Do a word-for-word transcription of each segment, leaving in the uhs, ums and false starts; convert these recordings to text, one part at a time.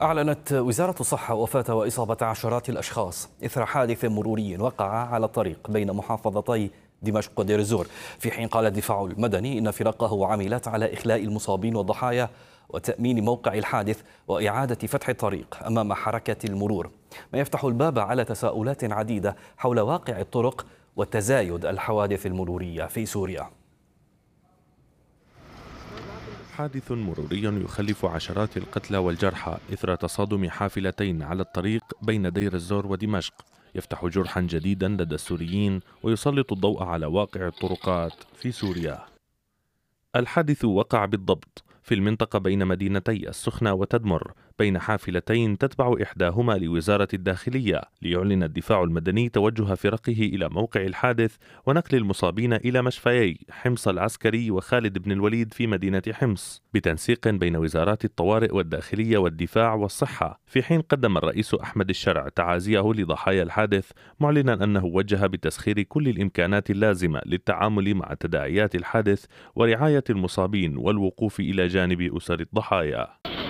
أعلنت وزارة الصحة وفاة وإصابة عشرات الأشخاص إثر حادث مروري وقع على الطريق بين محافظتي دمشق ودير الزور، في حين قال الدفاع المدني إن فرقه عملت على إخلاء المصابين والضحايا وتأمين موقع الحادث وإعادة فتح الطريق أمام حركة المرور، ما يفتح الباب على تساؤلات عديدة حول واقع الطرق وتزايد الحوادث المرورية في سوريا. حادث مروري يخلف عشرات القتلى والجرحى إثر تصادم حافلتين على الطريق بين دير الزور ودمشق، يفتح جرحا جديدا لدى السوريين ويسلط الضوء على واقع الطرقات في سوريا. الحادث وقع بالضبط في المنطقة بين مدينتي السخنة وتدمر بين حافلتين تتبع إحداهما لوزارة الداخلية، ليعلن الدفاع المدني توجه فرقه إلى موقع الحادث ونقل المصابين إلى مشفيي حمص العسكري وخالد بن الوليد في مدينة حمص بتنسيق بين وزارات الطوارئ والداخلية والدفاع والصحة، في حين قدم الرئيس أحمد الشرع تعازيه لضحايا الحادث معلنا أنه وجه بتسخير كل الإمكانات اللازمة للتعامل مع تداعيات الحادث ورعاية المصابين والوقوف إلى جانب أسر الضحايا.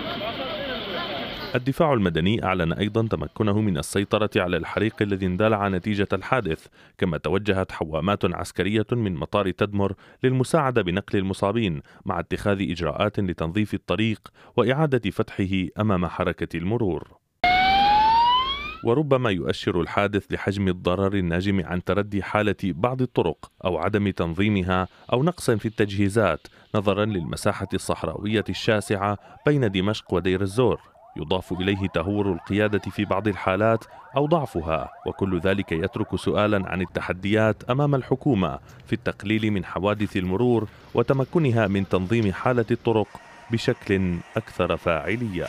الدفاع المدني أعلن أيضا تمكنه من السيطرة على الحريق الذي اندلع نتيجة الحادث، كما توجهت حوامات عسكرية من مطار تدمر للمساعدة بنقل المصابين مع اتخاذ إجراءات لتنظيف الطريق وإعادة فتحه أمام حركة المرور. وربما يؤشر الحادث لحجم الضرر الناجم عن تردي حالة بعض الطرق أو عدم تنظيمها أو نقص في التجهيزات نظرا للمساحة الصحراوية الشاسعة بين دمشق ودير الزور، يضاف إليه تهور القيادة في بعض الحالات أو ضعفها، وكل ذلك يترك سؤالا عن التحديات أمام الحكومة في التقليل من حوادث المرور وتمكنها من تنظيم حالة الطرق بشكل أكثر فاعلية.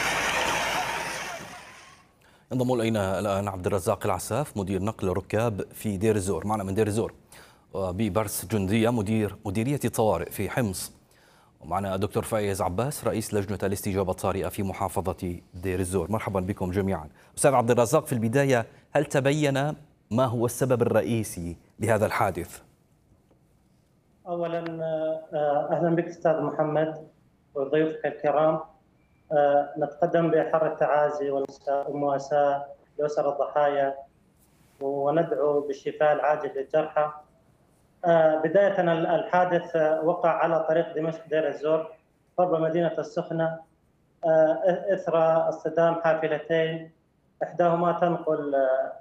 انضم إلينا الآن عبد الرزاق العساف مدير نقل الركاب في دير الزور، معنا من دير الزور، وبيبرس جندية مدير مديرية الطوارئ في حمص، ومعنا الدكتور فايز عباس رئيس لجنة الاستجابة الطارئة في محافظة دير الزور. مرحبا بكم جميعا. أستاذ عبد الرزاق، في البداية هل تبين ما هو السبب الرئيسي لهذا الحادث؟ أولا أهلا بك أستاذ محمد وضيوفك الكرام. نتقدم بأحر التعازي والمواساة لأسر الضحايا وندعو بالشفاء العاجل للجرحى. بداية الحادث وقع على طريق دمشق دير الزور قرب مدينة السخنة إثر اصطدام حافلتين، إحداهما تنقل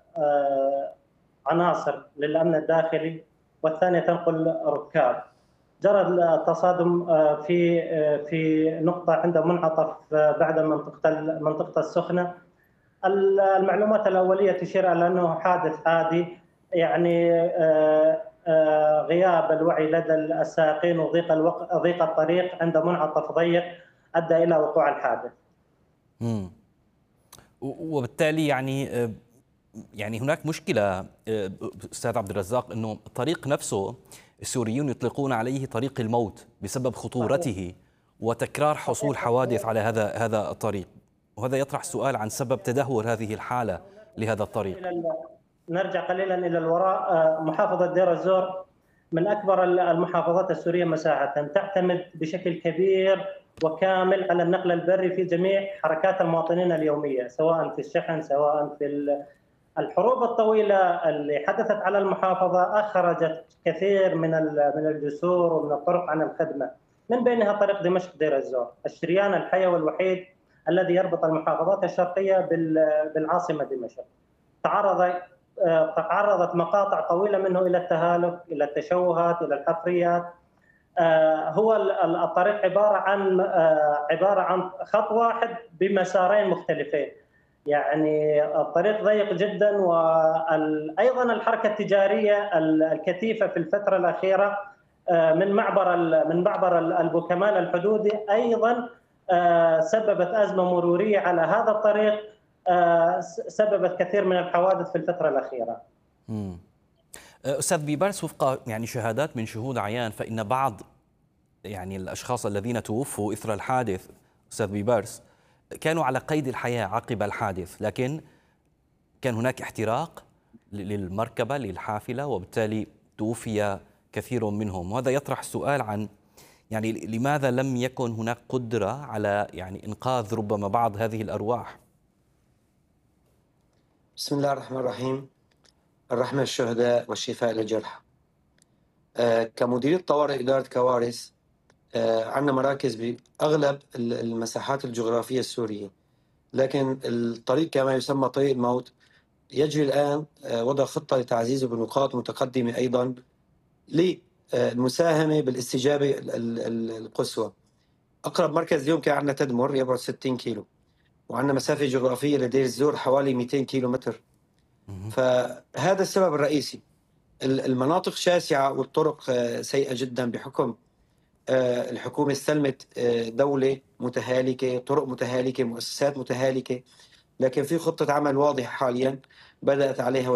عناصر للأمن الداخلي والثانية تنقل ركاب. جرى التصادم في في نقطة عند منعطف بعد منطقة منطقة السخنة. المعلومات الأولية تشير إلى أنه حادث عادي، يعني غياب الوعي لدى السائقين وضيق الوق... ضيق الطريق عند منعطف ضيق أدى إلى وقوع الحادث. امم وبالتالي يعني يعني هناك مشكلة أستاذ عبد الرزاق، أنه الطريق نفسه السوريون يطلقون عليه طريق الموت بسبب خطورته وتكرار حصول حوادث على هذا هذا الطريق، وهذا يطرح سؤال عن سبب تدهور هذه الحالة لهذا الطريق. نرجع قليلا إلى الوراء. محافظة دير الزور من أكبر المحافظات السورية مساحة، تعتمد بشكل كبير وكامل على النقل البري في جميع حركات المواطنين اليومية، سواء في الشحن سواء في الحروب الطويلة اللي حدثت على المحافظة. أخرجت كثير من من الجسور ومن الطرق عن الخدمة، من بينها طريق دمشق دير الزور، الشريان الحيوي الوحيد الذي يربط المحافظات الشرقية بالعاصمة دمشق. تعرض تعرضت مقاطع طويلة منه إلى التهالك، إلى التشوهات، إلى الحفريات. هو الطريق عبارة عن عبارة عن خط واحد بمسارين مختلفين، يعني الطريق ضيق جدا. وايضا الحركه التجاريه الكثيفه في الفتره الاخيره من معبر من معبر البوكمال الحدودي ايضا سببت ازمه مروريه على هذا الطريق، سببت كثير من الحوادث في الفتره الاخيره. امم استاذ بيبرس، وفق يعني شهادات من شهود عيان، فان بعض يعني الاشخاص الذين توفوا اثر الحادث استاذ بيبرس كانوا على قيد الحياة عقب الحادث، لكن كان هناك احتراق للمركبة للحافلة وبالتالي توفي كثير منهم، وهذا يطرح السؤال عن يعني لماذا لم يكن هناك قدرة على يعني إنقاذ ربما بعض هذه الأرواح؟ بسم الله الرحمن الرحيم. الرحمة للشهداء والشفاء للجرحى. آه كمدير طوارئ إدارة كوارث، آه عندنا مراكز بأغلب المساحات الجغرافية السورية، لكن الطريق كما يسمى طريق الموت يجري الآن آه وضع خطة لتعزيزه بنقاط متقدمة أيضا للمساهمة بالاستجابة القصوى. أقرب مركز اليوم كان عندنا تدمر يبعد ستين كيلو، وعندنا مسافة جغرافية لدير الزور حوالي مئتين كيلو متر. فهذا السبب الرئيسي. المناطق شاسعة والطرق سيئة جدا بحكم الحكومة استلمت دولة متهالكة، طرق متهالكة، مؤسسات متهالكة، لكن في خطة عمل واضحة حاليا بدأت عليها